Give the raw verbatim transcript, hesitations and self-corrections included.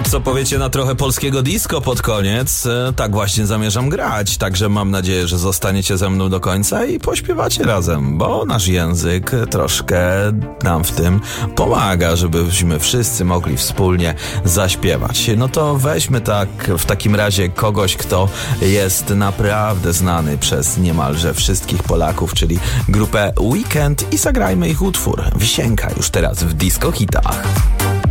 Co powiecie na trochę polskiego disco pod koniec? Tak właśnie zamierzam grać, także mam nadzieję, że zostaniecie ze mną do końca i pośpiewacie razem, bo nasz język troszkę nam w tym pomaga, żebyśmy wszyscy mogli wspólnie zaśpiewać. No to weźmy tak w takim razie kogoś, kto jest naprawdę znany przez niemalże wszystkich Polaków, czyli grupę Weekend, i zagrajmy ich utwór Wisienka już teraz w Disco Hitach.